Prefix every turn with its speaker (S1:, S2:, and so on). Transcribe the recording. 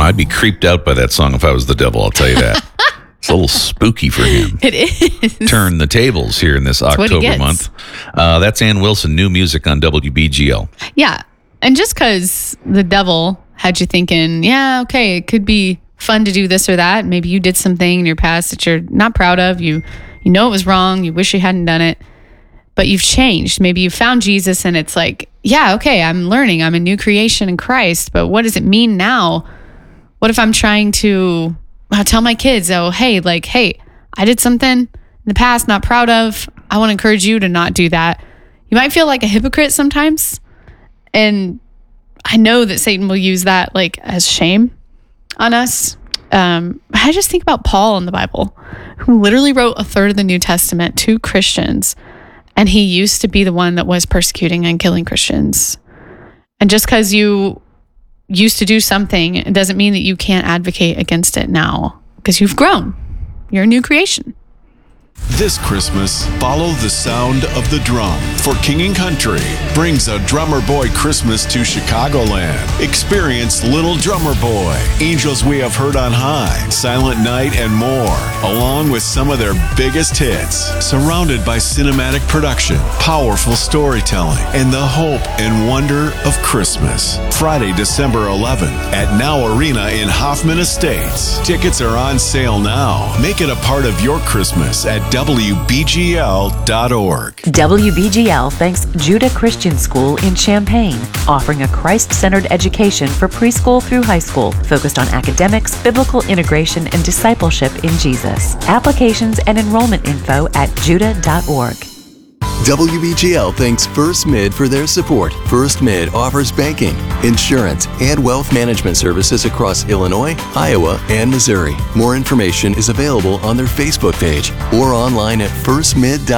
S1: I'd be creeped out by that song if I was the devil, I'll tell you that. It's a little spooky for him.
S2: It is.
S1: Turn the tables here in this October month. That's Ann Wilson, new music on WBGL.
S2: Yeah. And just because the devil had you thinking, yeah, okay, it could be fun to do this or that. Maybe you did something in your past that you're not proud of. You know it was wrong. You wish you hadn't done it. But you've changed. Maybe you found Jesus and it's like, yeah, okay, I'm learning. I'm a new creation in Christ. But what does it mean now? What if I'm trying to tell my kids, hey, I did something in the past, not proud of. I want to encourage you to not do that. You might feel like a hypocrite sometimes. And I know that Satan will use that as shame on us. I just think about Paul in the Bible, who literally wrote a third of the New Testament to Christians. And he used to be the one that was persecuting and killing Christians. And just because you used to do something, it doesn't mean that you can't advocate against it now, because you've grown. You're a new creation.
S3: This Christmas, follow the sound of the drum, for King & Country brings a Drummer Boy Christmas to Chicagoland. Experience Little Drummer Boy, Angels We Have Heard on High, Silent Night, and more, along with some of their biggest hits. Surrounded by cinematic production, powerful storytelling, and the hope and wonder of Christmas. Friday, December 11th at Now Arena in Hoffman Estates. Tickets are on sale now. Make it a part of your Christmas at WBGL.org.
S4: WBGL thanks Judah Christian School in Champaign, offering a Christ-centered education for preschool through high school, focused on academics, biblical integration, and discipleship in Jesus. Applications and enrollment info at judah.org.
S5: WBGL thanks First Mid for their support. First Mid offers banking, insurance, and wealth management services across Illinois, Iowa, and Missouri. More information is available on their Facebook page or online at firstmid.com.